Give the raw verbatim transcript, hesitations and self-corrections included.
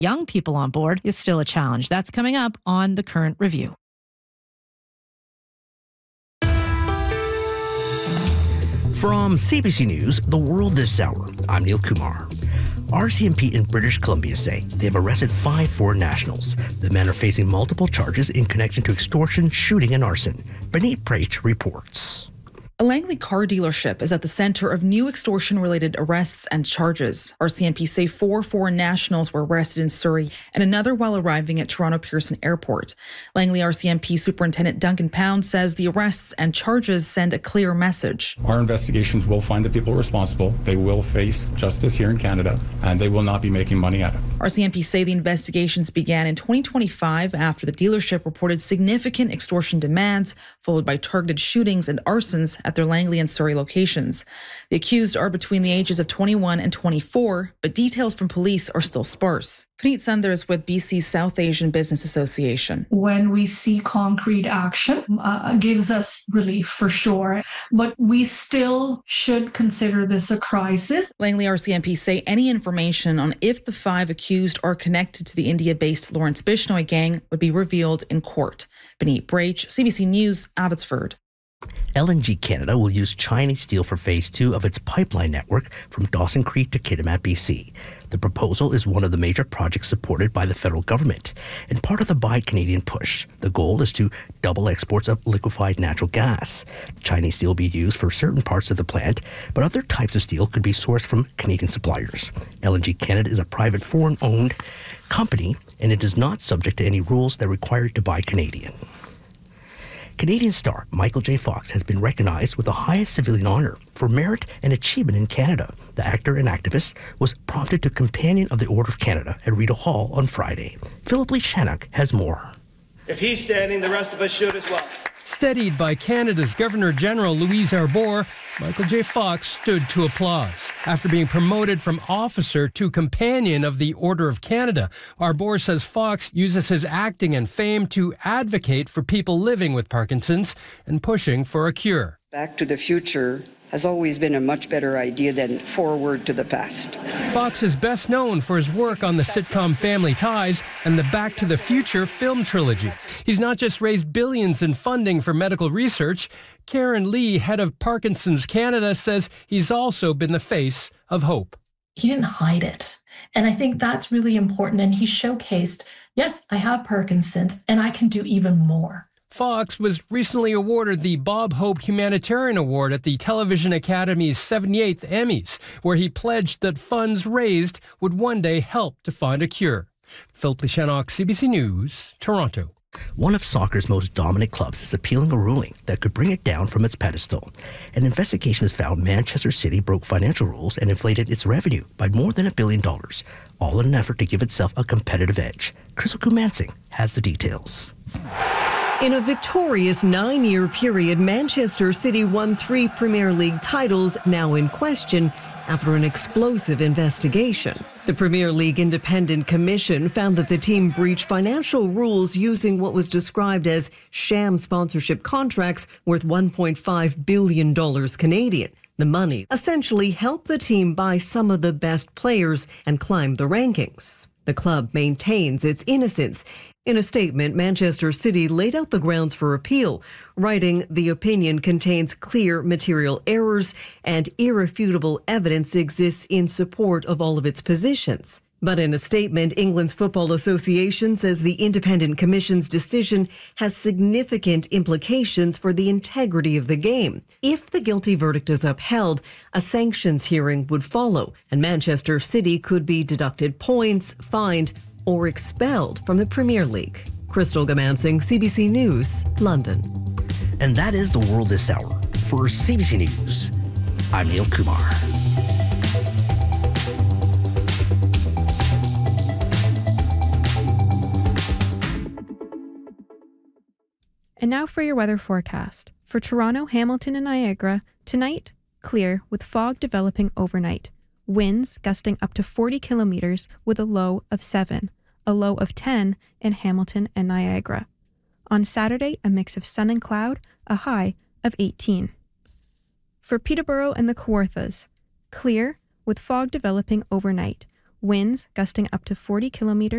young people on board is still a challenge. That's coming up on The Current Review. From C B C News, The World This Hour, I'm Neil Kumar. R C M P in British Columbia say they have arrested five foreign nationals. The men are facing multiple charges in connection to extortion, shooting, and arson. Benit Praich reports. A Langley car dealership is at the center of new extortion-related arrests and charges. R C M P say four foreign nationals were arrested in Surrey and another while arriving at Toronto Pearson Airport. Langley R C M P Superintendent Duncan Pound says the arrests and charges send a clear message. Our investigations will find the people responsible. They will face justice here in Canada, and they will not be making money at it. R C M P say the investigations began in twenty twenty-five after the dealership reported significant extortion demands, followed by targeted shootings and arsons at their Langley and Surrey locations. The accused are between the ages of twenty-one and twenty-four, but details from police are still sparse. Puneet Sundar with B C's South Asian Business Association. When we see concrete action, uh, gives us relief for sure, but we still should consider this a crisis. Langley R C M P say any information on if the five accused are connected to the India-based Lawrence Bishnoi gang would be revealed in court. Benit Praich, C B C News, Abbotsford. L N G Canada will use Chinese steel for phase two of its pipeline network from Dawson Creek to Kitimat, B C. The proposal is one of the major projects supported by the federal government and part of the Buy Canadian push. The goal is to double exports of liquefied natural gas. The Chinese steel will be used for certain parts of the plant, but other types of steel could be sourced from Canadian suppliers. L N G Canada is a private foreign-owned company, and it is not subject to any rules that require it to buy Canadian. Canadian star Michael J. Fox has been recognized with the highest civilian honor for merit and achievement in Canada. The actor and activist was prompted to Companion of the Order of Canada at Rideau Hall on Friday. Philip Lee Shannock has more. If he's standing, the rest of us should as well. Steadied by Canada's Governor-General Louise Arbour, Michael J. Fox stood to applause. After being promoted from officer to Companion of the Order of Canada, Arbour says Fox uses his acting and fame to advocate for people living with Parkinson's and pushing for a cure. Back to the future has always been a much better idea than forward to the past. Fox is best known for his work on the sitcom Family Ties and the Back to the Future film trilogy. He's not just raised billions in funding for medical research. Karen Lee, head of Parkinson's Canada, says he's also been the face of hope. He didn't hide it. And I think that's really important. And he showcased, yes, I have Parkinson's and I can do even more. Fox was recently awarded the Bob Hope Humanitarian Award at the Television Academy's seventy-eighth Emmys, where he pledged that funds raised would one day help to find a cure. Philip Lee Shannock, C B C News, Toronto. One of soccer's most dominant clubs is appealing a ruling that could bring it down from its pedestal. An investigation has found Manchester City broke financial rules and inflated its revenue by more than a billion dollars, all in an effort to give itself a competitive edge. Crystal Kumansing has the details. In a victorious nine-year period, Manchester City won three Premier League titles, now in question, after an explosive investigation. The Premier League Independent Commission found that the team breached financial rules using what was described as sham sponsorship contracts worth one point five billion dollars Canadian. The money essentially helped the team buy some of the best players and climb the rankings. The club maintains its innocence. In a statement, Manchester City laid out the grounds for appeal, writing, "The opinion contains clear material errors and irrefutable evidence exists in support of all of its positions." But in a statement, England's Football Association says the Independent Commission's decision has significant implications for the integrity of the game. If the guilty verdict is upheld, a sanctions hearing would follow, and Manchester City could be deducted points, fined, or expelled from the Premier League. Crystal Gamansing, C B C News, London. And that is The World This Hour. For C B C News, I'm Neil Kumar. And now for your weather forecast. For Toronto, Hamilton, and Niagara, tonight, clear with fog developing overnight. Winds gusting up to forty kilometers with a low of seven, a low of ten in Hamilton and Niagara. On Saturday, a mix of sun and cloud, a high of eighteen. For Peterborough and the Kawarthas, clear with fog developing overnight. Winds gusting up to forty kilometers